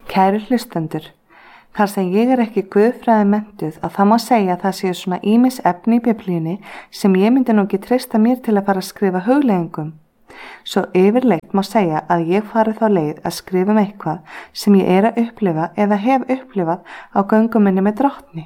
Kæru hlustendur, þar sem ég ekki guðfræði menntuð að það má segja að það séu svona ýmis efni í Biblíunni sem ég myndi nú ekki treysta mér til að fara að skrifa hugleiðingum. Svo yfirleitt má segja að ég fari þá leið að skrifa eitthvað sem ég að upplifa eða hef upplifað á göngu minni með Drottni.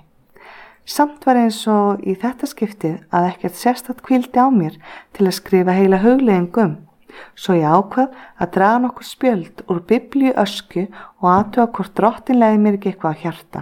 Samt var eins og í þetta skiptið að ekkert sérstakt hvíldi á mér til að skrifa heila hugleiðingum. Svo ég ákvað að draga nokkur spjöld úr Biblíu öskju og athuga hvort Drottinn legði mér ekki eitthvað á hjarta.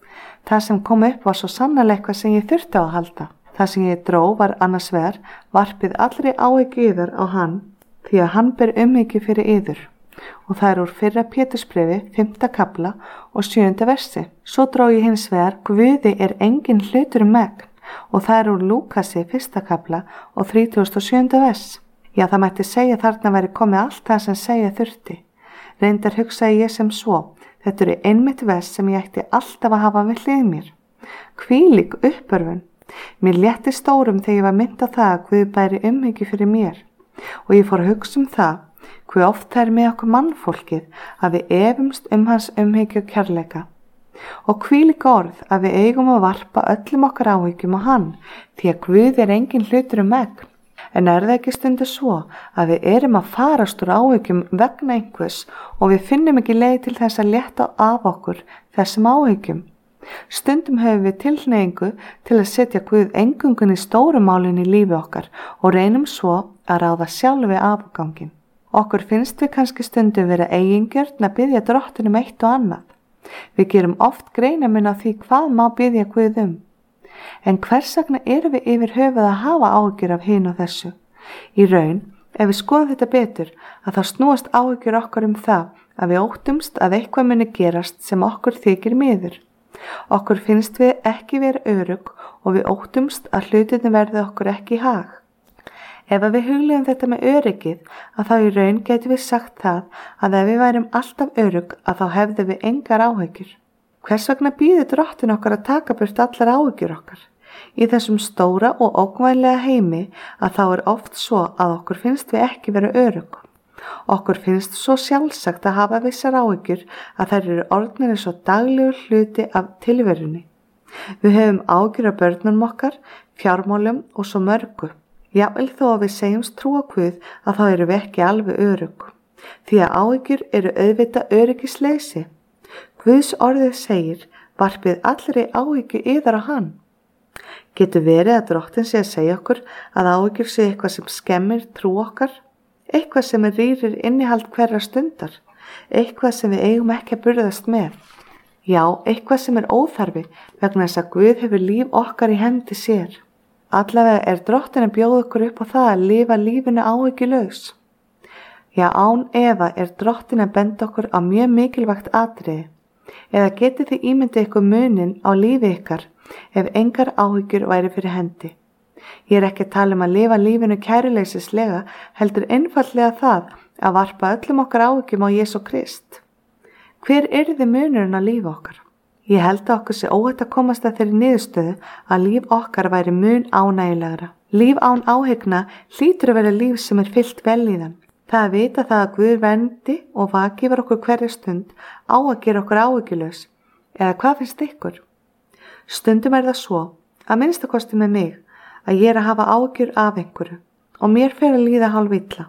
Það sem kom upp var svo sannarlega eitthvað sem ég þurfti á að halda. Það sem ég dró var annars vegar varpið allri áhyggju yðar á hann, því að hann ber umhyggju fyrir yður. Og það úr 1. Pétursbréfi, 5. kafla og 7. versi. Svo dró ég hins vegar Guði engin hlutur megn og það úr Lúkasi, 1. kafla og 37. vers. Já, það mætti segja þarna væri komið allt það sem segja þurfti. Reyndar hugsaði ég sem svo, þetta eru einmitt vers sem ég ætti alltaf að hafa við hlið mér. Hvílík uppörfun. Mér létti stórum þegar ég var mynd á það að Guð bæri umhyggju fyrir mér. Og ég fór að hugsa það, hve oft það er með okkur mannfólkið að við efumst hans umhyggju og kærleika. Og hvílík orð að við eigum að varpa öllum okkar áhyggjum á hann, því að Guð engin hlutur megn. En það ekki stundu svo að við erum að farast úr áhyggjum vegna einhvers og við finnum ekki leið til þess að létta af okkur þessum áhyggjum. Stundum höfum við tilhneigingu til að setja Guð eingöngun í stóru málin í lífi okkar og reynum svo að ráða sjálfi afgangin. Okkur finnst við kannski stundum vera eigingjörn að biðja Drottinn eitt og annað. Við gerum oft greinamun á því hvað má biðja Guð En hvers vegna erum við yfir höfuð að hafa áhyggjur af hinu og þessu? Í raun, ef við skoðum þetta betur, að þá snúast áhyggjur okkar það að við óttumst að eitthvað muni gerast sem okkur þykir miður. Okkur finnst við ekki vera örugg og við óttumst að hlutirnir verði okkur ekki í hag. Ef við hugleiðum þetta með öryggið, að þá í raun getum við sagt það að ef við værum alltaf örugg að þá hefðum við engar áhyggjur. Hvers vegna býður Drottinn okkar að taka burt allar áhyggjur okkar? Í þessum stóra og ógnvænlega heimi að þá oft svo að okkur finnst við ekki vera örugg. Okkur finnst svo sjálfsagt að hafa vissar áhyggjur að þær eru orðnir svo daglegur hluti af tilverunni. Við höfum áhyggjur af börnunum okkar, fjármálum og svo mörgu. Jafnvel þó að við segjumst trúa Guð að þá erum við ekki alveg örugg. Því að áhyggjur eru auðvitað öryggisleysi. Guðs orðið segir, varpið allri áhyggju yðar á hann. Getur verið að Drottinn sé að segja okkur að áhyggjur sé eitthvað sem skemmir trú okkar, eitthvað sem rýrir innihald hverra stundar, eitthvað sem við eigum ekki að burðast með. Já, eitthvað sem óþarfi vegna þess að Guð hefur líf okkar í hendi sér. Allavega Drottinn að bjóða okkur upp á það að lifa lífinu áhyggjulaus. Já, án efa Drottinn að benda okkur á mjög mikilvægt atriði. Eða getið þið ímyndið ykkur munin á lífi ykkar ef engar áhyggjur væri fyrir hendi. Ég ekki að tala að lifa lífinu kæruleysislega, heldur einfaldlega það að varpa öllum okkar áhyggjum á Jesú Krist. Hver yrði munurinn á lífi okkar? Ég held að okkur sé óhætt að komast að þeirri niðurstöðu að líf okkar væri mun ánægilegra. Líf án áhyggna hlýtur að vera líf sem fyllt vellíðan. Það að vita það að Guð verndi og vaki yfir okkur hverja stund á að gera okkur áhyggjulaus. Eða hvað finnst ykkur? Stundum það svo, að minnstakosti með mig, að ég að hafa áhyggjur af einhverju og mér fer að líða hálf illa.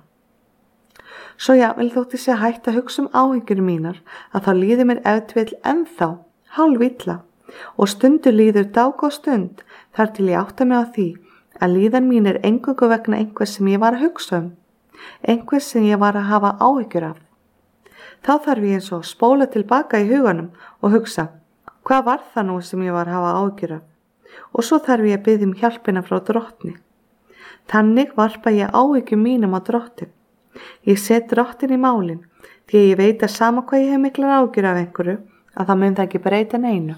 Svo jafnvel þótti sé hægt að hugsa áhyggjur mínar að þá líður mér ef til vill ennþá hálf illa og stundu líður dágóð stund þar til ég átta mig á því að líðan mín eingöngu vegna einhvers sem ég var að hugsa einhvers sem ég var að hafa áhyggjur af. Þá þarf ég eins og spóla tilbaka í huganum og hugsa, hvað var það nú sem ég var að hafa áhyggjur af? Og svo þarf ég að biðja hjálpina frá Drottni. Þannig varpa ég áhyggjum mínum á Drottinn. Ég set Drottinn í málin, því að ég veit að sama hvað ég hef miklar áhyggjur af einhverju, að það mun það ekki breyta neinu.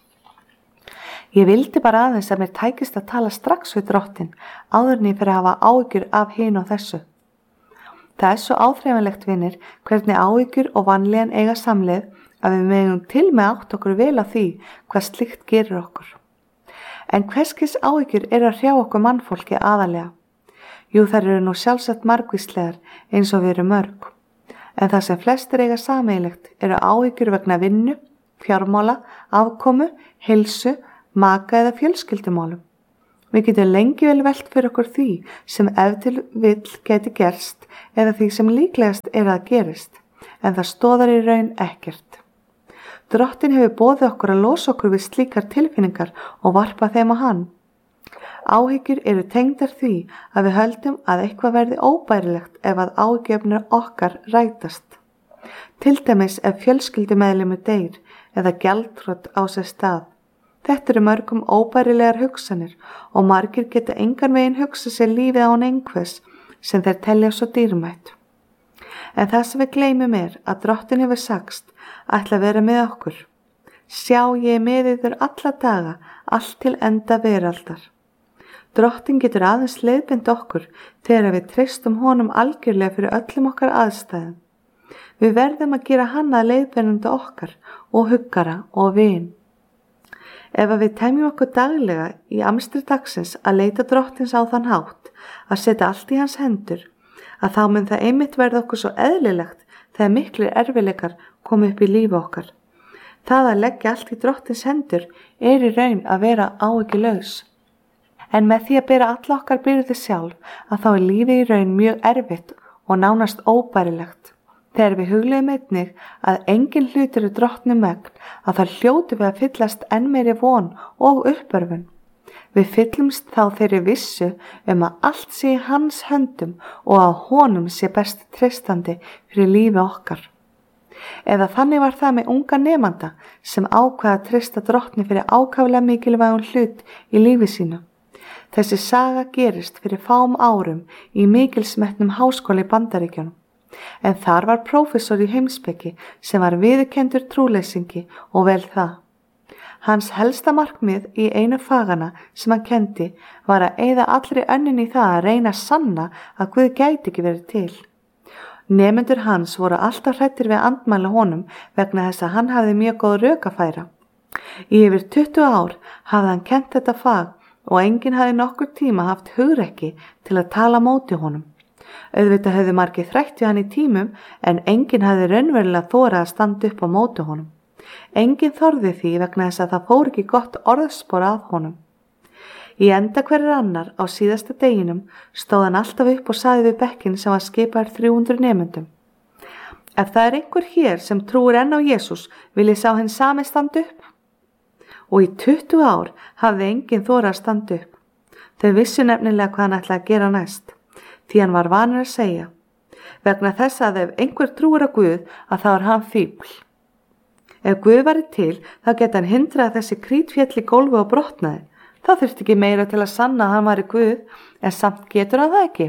Ég vildi bara aðeins að mér tækist að tala strax við Drottinn áður en ég fyrir að hafa áhyggjur af hinu og þessu. Það svo áþreifanlegt vinir hvernig áhyggjur og vanlíðan eiga samleið að við megum til með átt okkur vel á því hvað slíkt gerir okkur. En hverskis áhyggjur að hrjá okkur mannfólki aðalega? Jú, þær eru nú sjálfsagt margvíslegar eins og við erum mörg. en það sem flestir eiga sameiginlegt eru áhyggjur vegna vinnu, fjármála, afkomu, heilsu, maka eða fjölskyldumálum. Við getum lengi vel velt fyrir okkur því sem ef til vill geti gerst eða því sem líklegast að gerist, en það stoðar í raun ekkert. Drottinn hefur boðið okkur að losa okkur við slíkar tilfinningar og varpa þeim á hann. Áhyggjur eru tengdar því að við höldum að eitthvað verði óbærilegt ef að áhyggjuefni okkar rætast. Til dæmis ef fjölskyldumeðlimur deyr eða gjaldþrot á sér stað. Þetta eru mörgum óbærilegar hugsanir og margir geta engan veginn hugsað sér lífið án einhvers sem þeir telja svo dýrmætt. En það sem við gleymum að Drottinn hefur sagst ætla að vera með okkur. Sjá, ég er með yður alla daga, allt til enda veraldar. Drottinn getur aðeins leiðbeint okkur þegar við treystum honum algjörlega fyrir öllum okkar aðstæðum. Við verðum að gera hann að leiðbeinandi okkar og huggara og vin. Ef við temjum okkur daglega í amstri dagsins að leita Drottins á þann hátt, að setja allt í hans hendur, að þá mun það einmitt verða okkur svo eðlilegt þegar miklir erfiðleikar komi upp í lífi okkar. Það að leggja allt í Drottins hendur í raun að vera áhyggjulaus. En með því að bera alla okkar byrði sjálf að þá er lífið í raun mjög erfitt og nánast óbærilegt. Þegar við hugleiðum einnig að engin hlutur er Drottnum megn, að það hljótu við að fyllast enn meiri von og uppörfun. Við fyllumst þá þeirri vissu að allt sé í hans höndum og að honum sé best treystandi fyrir lífi okkar. Eða þannig var það með unga nemanda sem ákvað að treysta Drottni fyrir ákaflega mikilvægum hlut í lífi sínu. Þessi saga gerist fyrir fáum árum í mikilsmetnum háskóla í Bandaríkjunum, en þar var prófessor í heimspeki sem var viðurkenndur trúleysingi og vel það. Hans helsta markmið í einu fagana sem hann kenndi var að eyða allri önnin í það að reyna að sanna að Guð gæti ekki verið til. Nemendur hans voru alltaf hræddir við að andmæla honum vegna þess að hann hafði mjög góð rök að færa. Í yfir 20 ár hafði hann kennt þetta fag og enginn hafði nokkur tíma haft hugrekki til að tala móti honum. Auðvitað höfðu margir þrætt við hann í tímum en enginn hafði raunverulega þorað að standa upp á móti honum. Enginn þorði því vegna þess að það fór ekki gott orðspor að honum. Í enda hverjir annar á síðasta deginum stóð hann alltaf upp og sagði við bekkinn sem var skipaður 300 nemendum. Ef það er einhver hér sem trúir enn á Jesús, vil ég sá hinn sami standa upp. Og í 20 ár hafði enginn þorað að standa upp. Þau vissu nefnilega hvað hann ætlaði að gera næst, því hann var vanur að segja. Vegna þess að ef einhver trúir á Guð að þá er hann fífl. Ef Guð væri til, þá geti hann hindrað að þessi krítféll í gólfi og brotnaði. Það þurfti ekki meira til að sanna að hann væri Guð, en samt getur hann það ekki.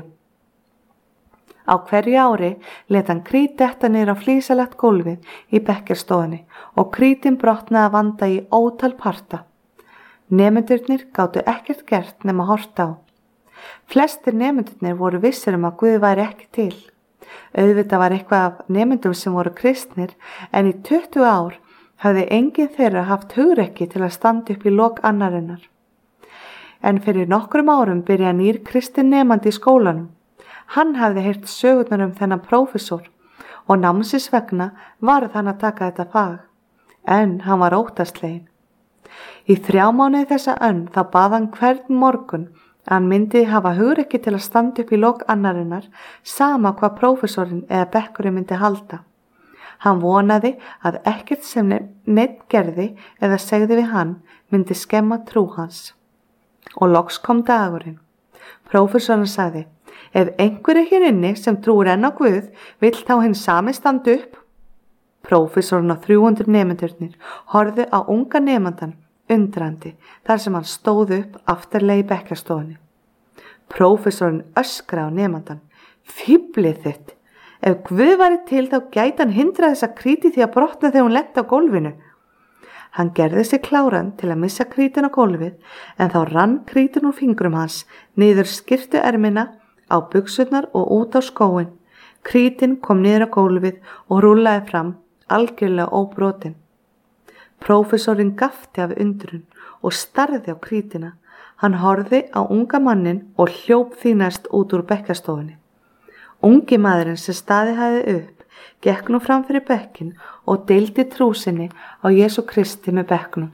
Á hverju ári let hann krít detta niður á flísalagt gólfið í bekkjarstofunni og krítin brotnaði að vanda í ótal parta. Nemendurnir gátu ekkert gert nema horft á. Flestir nemendurnir voru vissir að Guð væri ekki til. Auðvitað var eitthvað af nemendum sem voru kristnir, en í 20 ár hafði enginn þeirra haft hugrekki til að standa upp í lok annarinnar. En fyrir nokkrum árum byrjaði nýr kristinn nemandi í skólanum. Hann hafði heyrt sögurnar þennan prófessor og námsins vegna varð hann að taka þetta fag, en hann var óttasleginn. Í 3 mánuði þessa önn þá bað hann hvern morgun að hann myndi hafa hugrekki til að standa upp í lok annarinnar sama hvað prófessorinn eða bekkurinn myndi halda. Hann vonaði að ekkert sem neinn gerði eða segði við hann myndi skemma trú hans. Og loks kom dagurinn. Prófessorinn sagði: ef einhver er hér inni sem trúir enn á Guð, vill þá hinn sami standa upp. Prófessorinn og 300 nemendurnir horfðu á unga nemandan undrandi þar sem hann stóð upp aftarlega í bekkjarstofunni. Prófessorinn öskraði á nemandan: fíflið þitt! Ef Guð væri til þá gæti hann hindrað þessa kríti því að brotna þegar hún lenti á gólfinu. Hann gerði sig kláran til að missa krítin á gólfið, en þá rann krítin úr fingrum hans niður skyrtuermina, á buxurnar og út á skóinn. Krítin kom niður á gólfið og rúllaði fram, algjörlega óbrotin. Prófessorinn gapti af undrun og starði á krítina. Hann horfði á unga mannin og hljóp því næst út úr bekkjarstofunni. Ungi maðurinn sem staðið hafði upp gekk nú fram fyrir bekkin og deildi trú sinni á Jesú Kristi með bekknum.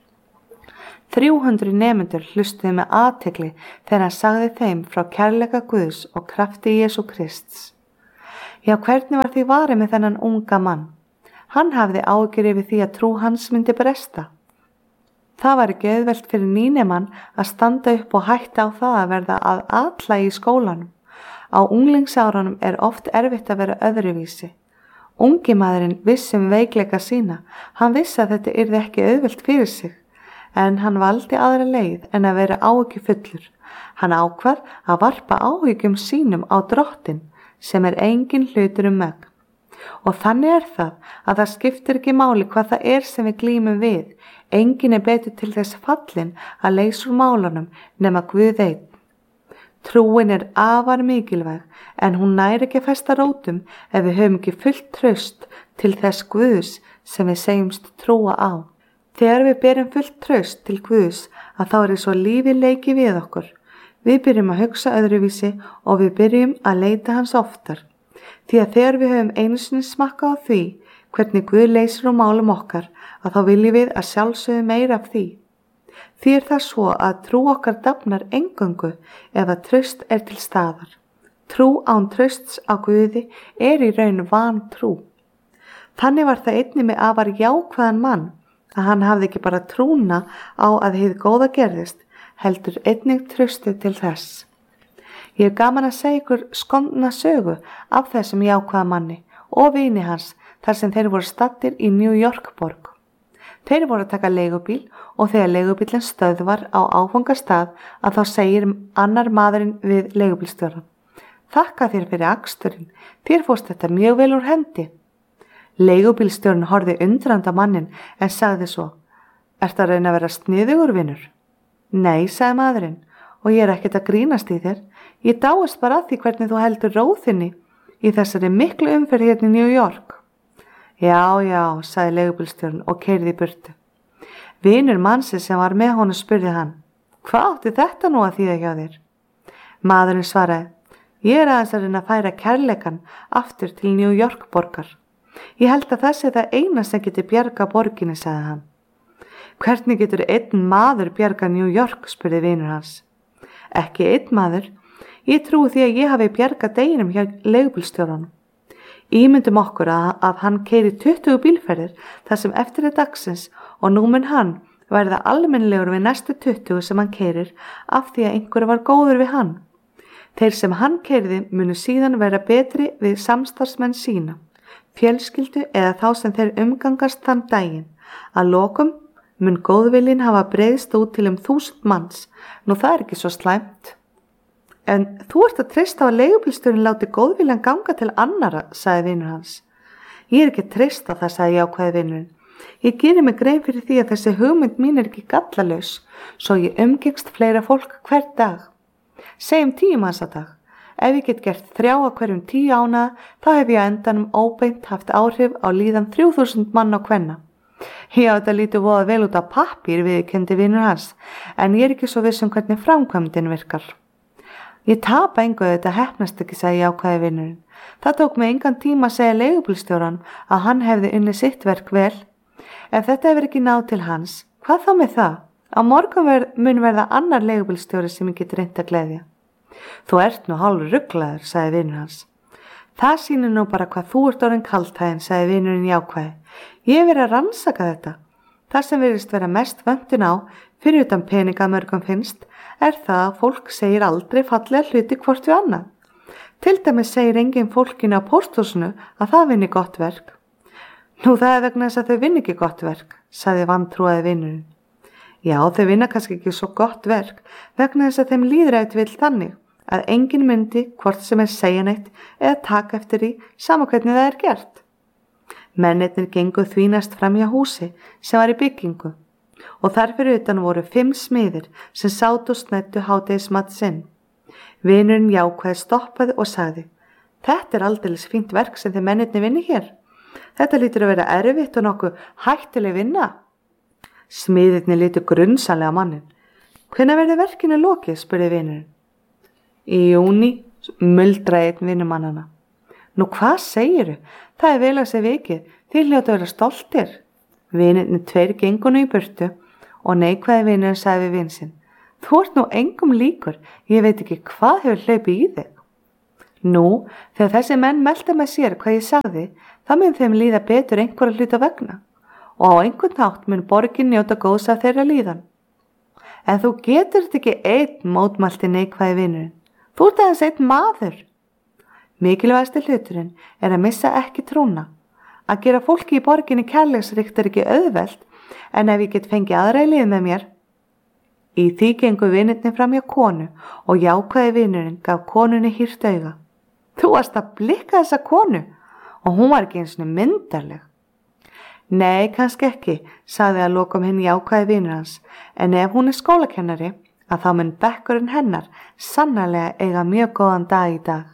300 nemendur hlustuðu með athygli þegar hann sagði þeim frá kærleika Guðs og krafti Jesú Krists. Já, hvernig var því varið með þennan unga mann? Hann hafði áhyggjur yfir því að trú hans myndi bresta. Það var ekki auðvelt fyrir nýnemann að standa upp og hætta á það að verða að athlægi í skólanum. Á unglingsárunum er oft erfitt að vera öðruvísi. Ungi maðurinn vissi veikleika sína. Hann vissi að þetta yrði ekki auðvelt fyrir sig. En hann valdi aðra leið en að vera áhyggjufullur. Hann ákvað að varpa áhyggjum sínum á Drottinn sem er engin hlutur megn. Og þannig að það skiptir ekki máli hvað það er sem við glímum við. Engin er betur til þess fallin að leysa úr málunum nema Guð einn. Trúin er afar mikilvæg en hún nær ekki að festa rótum ef við höfum ekki fullt traust til þess Guðs sem við segjumst trúa á. Þegar við berum fullt traust til Guðs að þá er svo lífið leiki við okkur. Við byrjum að hugsa öðruvísi og við byrjum að leita hans oftar. Því að þegar við höfum einu sinni smakka á því hvernig Guð leysir úr málum okkar að þá viljum við að sjálfsögðu meira af því. Því er það svo að trú okkar dafnar eingöngu ef að traust er til staðar. Trú án trausts á Guði er í raun vantrú. Þannig var það einnig með afar jákvæðan mann að hann hafði ekki bara trúna á að hið góða gerðist, heldur einnig traustið til þess. Ég hef gaman að segja ykkur skondna sögu af þessum jákvæða manni og vini hans þar sem þeir voru staddir í New York borg. Þeir voru að taka leigubíl og þegar leigubílinn stöðvar á áfangastað að þá segir annar maðurinn við leigubílstjórann: Þakka þér fyrir aksturinn, þér fórst þetta mjög vel úr hendi. Leigubílstjórinn horfði undrandi á mannin en sagði svo: Ertu að reyna að vera sniðugur, vinur? Nei, sagði maðurinn, og ég er ekkert að grínast í þér. Ég dáist bara að því hvernig þú heldur róðinni í þessari miklu umferð hérna í New York. Já, sagði leigubílstjórinn og keyrði í burtu. Vinur mannsins sem var með honum spurði hann: Hvað átti þetta nú að þýða hjá þér? Maðurinn svaraði: Ég er aðeins að reyna að færa kærleikann aftur til New York borgar. Ég held að það sé það eina sem getur bjarga borginni, sagði hann. Hvernig getur einn maður bjarga New York, spurði vinur hans. Ekki einn maður. Ég trúi því að ég hafi bjargað deginum hjá leigubílstjóranum. Ímyndum okkur að hann keyri 20 bílferðir þar sem eftir er dagsins og nú mun hann verða almennilegur við næstu 20 sem hann keyrir af því að einhver var góður við hann. Þeir sem hann keyrði munu síðan vera betri við samstarfsmenn sína, fjölskyldu eða þá sem þeir umgangast þann daginn. Að lokum mun góðviljinn hafa breiðst út til 1000 manns. Nú það er ekki svo slæmt. En þú ert að treysta á að leigubílstjórinn láti góðviljan ganga til annara, sagði vinur hans. Ég er ekki að treysta á það, sagði jákvæði vinurinn. Ég geri mig grein fyrir því að þessi hugmynd mín er ekki gallalaus, svo ég umgengst fleira fólk hver dag. Segjum 10 manns á dag. Ef ég get gert 3 á hverjum 10 ánaða, þá hef ég á endanum óbeint haft áhrif á líðan 3000 mann á kvenna. Já, þetta lítur voða vel út á pappír, viðurkenndi vinur hans, en ég er ekki svo viss hvernig framkvæmdin virkar. Ég tapa engu þetta heppnast ekki, sagði jákvæði vinurinn. Það tók mig engan tíma að segja leigubílstjóran að hann hefði unnið sitt verk vel. Ef þetta hefur ekki náð til hans, hvað þá með það? Á morgun mun verða annar leigubílstjóri sem ég get reynt að gleðja. Þú ert nú hálfur ruglaður, sagði vinur hans. Það sýnir nú bara hvað þú ert orðin kaldhæðin, sagði vinurinn jákvæði. Ég hef verið að rannsaka þetta. Það sem virðist vera mest vöntun á, fyrir utan peninga mörgum finnst, er það að fólk segir aldrei fallega hluti hvort við annað. Til dæmis segir enginn fólkinu á pósthúsinu að það vinni gott verk. Nú það er vegna þess að þau vinni ekki gott verk, sagði vantrúaði vinurinn. Já, þau vinna kannski ekki svo gott verk vegna þess að þeim líður ef vill þannig að enginn myndi hvort sem er segja neitt eða taka eftir því sama hvernig það er gert. Mennirnir gengu því næst fram hjá húsi sem var í byggingu og þar fyrir utan voru 5 smiðir sem sátu og snæddu hádegismat sinn. Vinurinn jákvæði stoppaði og sagði: Þetta er aldeilis fínt verk sem þið mennirnir vinni hér. Þetta lítur að vera erfitt og nokkuð hættuleg vinna. Smiðirnir litu grunsamlega á mannin. Hvenær verður verkinu lokið, spurði vinurinn. Í júní, muldraði einn vinnumannanna. Nú hvað segiru? Það vel að segja vikið, þið hljóta að vera stoltir. Vinirnir 2 gengu nú í burtu og neikvæði vinurinn sagði við vin sinn: Þú ert nú engum líkur, ég veit ekki hvað hefur hlaupið í þig. Nú, þegar þessi menn melta með sér hvað ég sagði, þá mun þeim líða betur einhverja hluta vegna og á einhvern hátt mun borgin njóta góðs af þeirra líðan. En þú getur þetta ekki einn, mótmælti neikvæði vinurinn. Þú ert aðeins einn maður. Mikilvægasti hluturinn að missa ekki trúna. Að gera fólki í borginni kærleiksríkt ekki auðvelt, en ef ég get fengið aðra í lið með mér. Í því gengu vinirnir fram hjá konu og jákvæði vinurinn gaf konunni hýrt auga. Þú varst að blikka þessa konu og hún var ekki eins og myndarleg. Nei, kannski ekki, sagði að lokum hinn jákvæði vinur hans, en ef hún er skólakennari, að þá mun bekkurinn hennar sannarlega eiga mjög góðan dag í dag.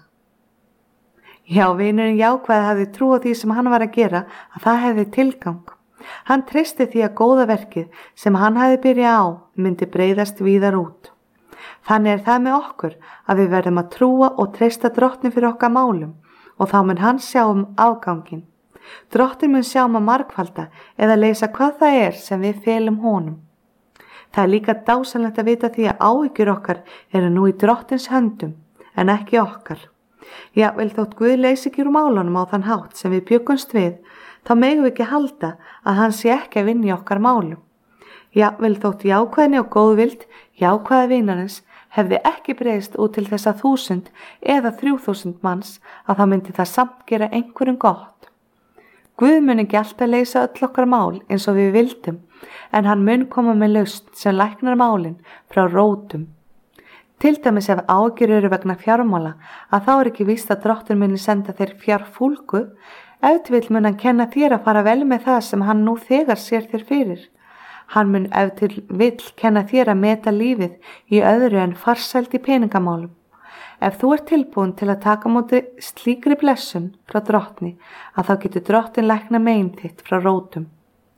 Já, vinurinn jákvæði hafði trú á því sem hann var að gera, að það hefði tilgang. Hann treysti því að góða verkið sem hann hafði byrjað á myndi breiðast víðar út. Þannig það með okkur að við verðum að trúa og treysta Drottni fyrir okkar málum og þá mun hann sjá afganginn. Drottinn mun sjá að margfalda eða leysa hvað það sem við felum honum. Það líka dásamlegt að vita því að áhyggjur okkar eru nú í Drottins höndum en ekki okkar. Jafnvel þótt Guð leysi ekki úr málunum á þann hátt sem við bjuggumst við, þá megum við ekki halda að hann sé ekki að vinna í okkar málum. Jafnvel þótt jákvæðni og góðvild, jákvæða vinarins, hefði ekki breiðst út til þessa 1000 eða 3000 manns að það myndi það samt gera einhverjum gott. Guð mun ekki alltaf leysa öll okkar mál eins og við vildum, en hann mun koma með lausn sem læknar málin frá rótum. Til dæmis ef áhyggjur eru vegna fjármála að þá ekki víst að Drottinn muni senda þér fjárfúlgu, ef til vill mun hann kenna þér að fara vel með það sem hann nú þegar sér þér fyrir. Hann mun ef til vill kenna þér að meta lífið í öðru en farsæld í peningamálum. Ef þú ert tilbúin til að taka móti slíkri blessun frá Drottni að þá getur Drottinn lækna mein þitt frá rótum.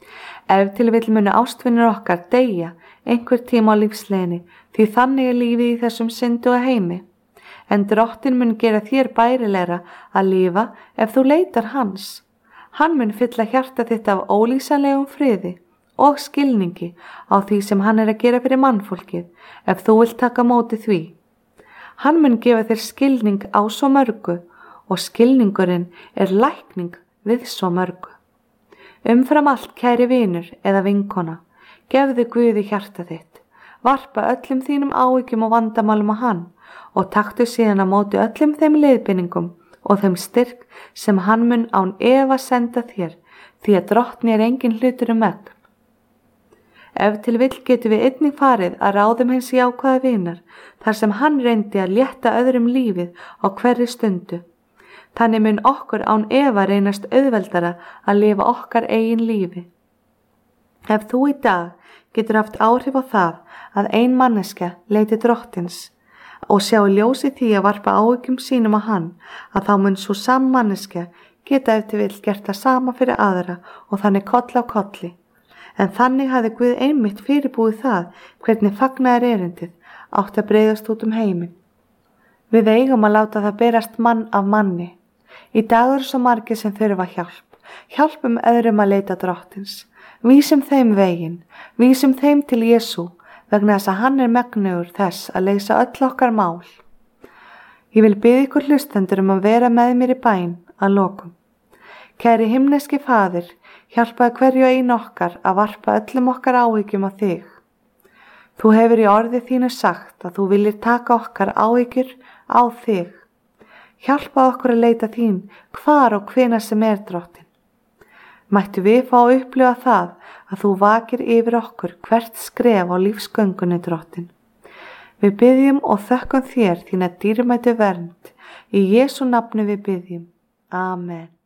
Ef til vill muni ástvinir okkar deyja einhver tíma á lífsleiðinni því þannig lífið í þessum syndu og heimi. En Drottinn mun gera þér bærilegra að lifa ef þú leitar hans. Hann mun fylla hjarta þitt af ólýsanlegum friði og skilningi á því sem hann að gera fyrir mannfólkið ef þú vilt taka móti því. Hann mun gefa þér skilning á svo mörgu og skilningurinn lækning við svo mörgu. Umfram allt kæri vinur eða vinkona, gefðu Guði hjarta þitt, varpa öllum þínum áhyggjum og vandamálum á hann og taktu síðan á móti öllum þeim leiðbeiningum og þeim styrk sem hann mun án efa senda þér því að Drottni engin hlutur megn. Ef til vill getum við einnig farið að ráðum hins jákvæða vinar þar sem hann reyndi að létta öðrum lífið á hverri stundu. Þannig mun okkur án efa reynast auðveldara að lifa okkar eigin lífi. Ef þú í dag getur haft áhrif á það að ein manneskja leiti Drottins og sjá ljósi því að varpa áhyggjum sínum á hann, að þá mun svo sama manneskja geta ef til vill gert það sama fyrir aðra og þannig koll á kolli. En þannig hafði Guð einmitt fyrirbúið það hvernig fagnaðar erindið átti að breiðast út heiminn. Við eigum að láta það berast mann af manni. Í dag eru svo margir sem þurfa hjálp. Hjálpum öðrum að leita Drottins. Vísum þeim veginn, vísum þeim til Jesú vegna þess að hann megnugur þess að leysa öll okkar mál. Ég vil biðja ykkur hlustendur að vera með mér í bæn að lokum. Kæri himneski Faðir, hjálpaðu hverju einu okkar að varpa öllum okkar áhyggjum á þig. Þú hefur í orði þínu sagt að þú viljir taka okkar áhyggjur á þig. Hjálpaðu okkur að leita þín hvar og hvenær sem Drottinn. Mættu við fá að upplifa það að þú vakir yfir okkur hvert skref á lífsgöngunni Drottinn. Við biðjum og þökkum þér þína dýrmætu vernd. Í Jesú nafni við biðjum. Amen.